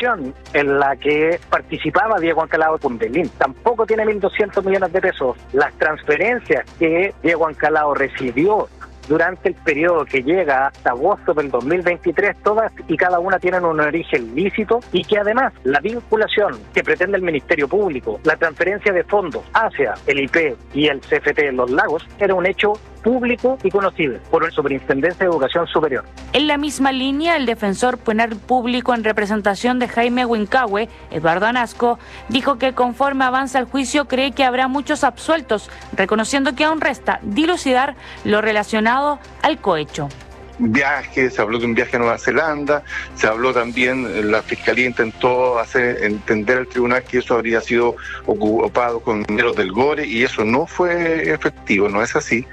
vinculación en la que participaba Diego Ancalao con Belín. Tampoco tiene 1.200 millones de pesos. Las transferencias que Diego Ancalao recibió durante el periodo que llega hasta agosto del 2023, todas y cada una tienen un origen lícito, y que además la vinculación que pretende el Ministerio Público, la transferencia de fondos hacia el IP y el CFT en Los Lagos, era un hecho público y conocido por la Superintendencia de Educación Superior. En la misma línea, el defensor penal público en representación de Jaime Huincahue, Eduardo Anasco, dijo que conforme avanza el juicio cree que habrá muchos absueltos, reconociendo que aún resta dilucidar lo relacionado al cohecho. Viaje, se habló de un viaje a Nueva Zelanda, se habló también, la Fiscalía intentó hacer entender al tribunal que eso habría sido ocupado con dinero del GORE, y eso no fue efectivo, no es así.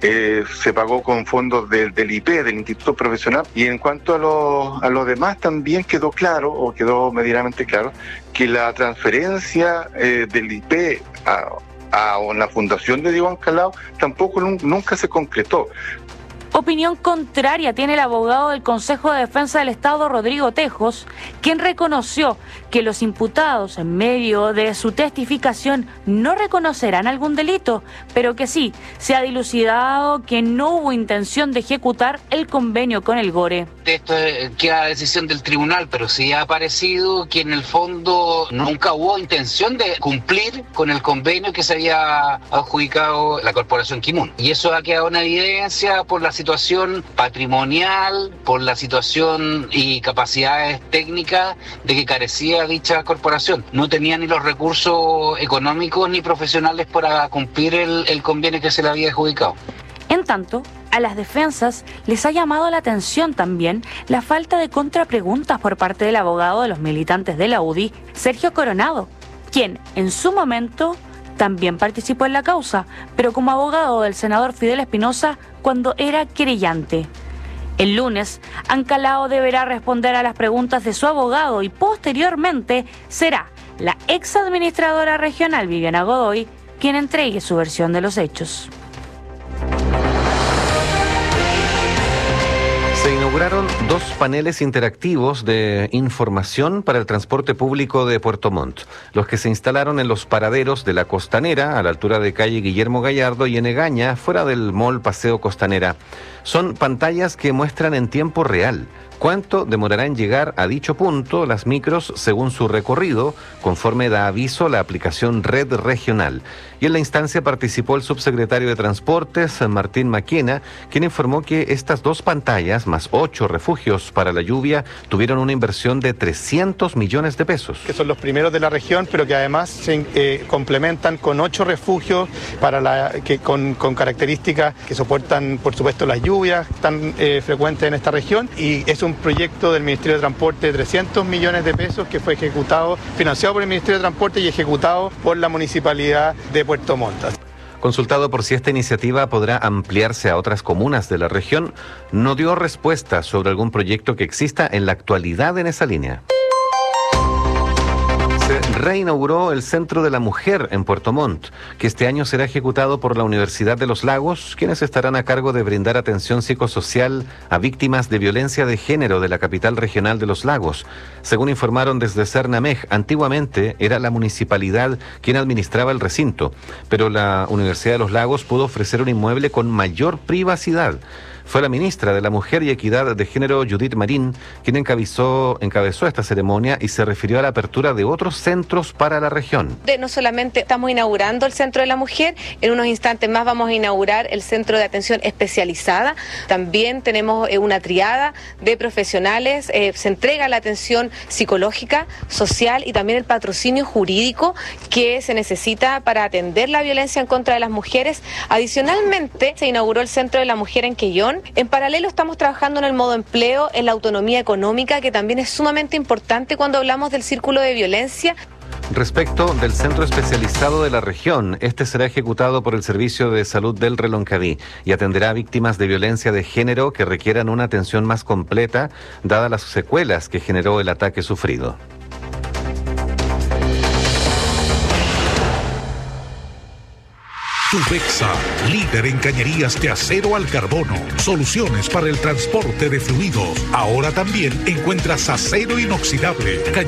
Se pagó con fondos del IP, del Instituto Profesional, y en cuanto a lo demás también quedó claro, o quedó medianamente claro, que la transferencia del IP a la fundación de Diego Ancalao tampoco nunca se concretó. Opinión contraria tiene el abogado del Consejo de Defensa del Estado, Rodrigo Tejos, quien reconoció que los imputados en medio de su testificación no reconocerán algún delito, pero que sí se ha dilucidado que no hubo intención de ejecutar el convenio con el GORE. Esto queda a decisión del tribunal, pero sí ha aparecido que en el fondo nunca hubo intención de cumplir con el convenio que se había adjudicado la Corporación Kimun. Y eso ha quedado en evidencia por la situación patrimonial, por la situación y capacidades técnicas de que carecía dicha corporación. No tenía ni los recursos económicos ni profesionales para cumplir el convenio que se le había adjudicado. En tanto, a las defensas les ha llamado la atención también la falta de contrapreguntas por parte del abogado de los militantes de la UDI, Sergio Coronado, quien en su momento también participó en la causa, pero como abogado del senador Fidel Espinosa cuando era querellante. El lunes, Ancalao deberá responder a las preguntas de su abogado y posteriormente será la exadministradora regional Viviana Godoy quien entregue su versión de los hechos. Se inauguraron 2 paneles interactivos de información para el transporte público de Puerto Montt, los que se instalaron en los paraderos de La Costanera, a la altura de calle Guillermo Gallardo, y en Egaña, fuera del mall Paseo Costanera. Son pantallas que muestran en tiempo real cuánto demorará en llegar a dicho punto las micros según su recorrido, conforme da aviso la aplicación Red Regional. Y en la instancia participó el subsecretario de Transportes, Martín Maquena, quien informó que estas 2 pantallas, más 8 refugios para la lluvia, tuvieron una inversión de 300 millones de pesos. Que son los primeros de la región, pero que además se complementan con 8 refugios con características que soportan, por supuesto, las lluvias tan frecuentes en esta región, y es un proyecto del Ministerio de Transporte de 300 millones de pesos que fue financiado por el Ministerio de Transporte y ejecutado por la Municipalidad de Puerto Montt. Consultado por si esta iniciativa podrá ampliarse a otras comunas de la región, no dio respuesta sobre algún proyecto que exista en la actualidad en esa línea. Se reinauguró el Centro de la Mujer en Puerto Montt, que este año será ejecutado por la Universidad de Los Lagos, quienes estarán a cargo de brindar atención psicosocial a víctimas de violencia de género de la capital regional de Los Lagos. Según informaron desde Cernamej, antiguamente era la municipalidad quien administraba el recinto, pero la Universidad de Los Lagos pudo ofrecer un inmueble con mayor privacidad. Fue la ministra de la Mujer y Equidad de Género, Judith Marín, quien encabezó esta ceremonia y se refirió a la apertura de otros centros para la región. No solamente estamos inaugurando el Centro de la Mujer, en unos instantes más vamos a inaugurar el Centro de Atención Especializada. También tenemos una triada de profesionales, se entrega la atención psicológica, social y también el patrocinio jurídico que se necesita para atender la violencia en contra de las mujeres. Adicionalmente, se inauguró el Centro de la Mujer en Quellón. En paralelo estamos trabajando en el modo empleo, en la autonomía económica, que también es sumamente importante cuando hablamos del círculo de violencia. Respecto del centro especializado de la región, este será ejecutado por el Servicio de Salud del Reloncaví y atenderá a víctimas de violencia de género que requieran una atención más completa, dadas las secuelas que generó el ataque sufrido. Tubexa, líder en cañerías de acero al carbono. Soluciones para el transporte de fluidos. Ahora también encuentras acero inoxidable.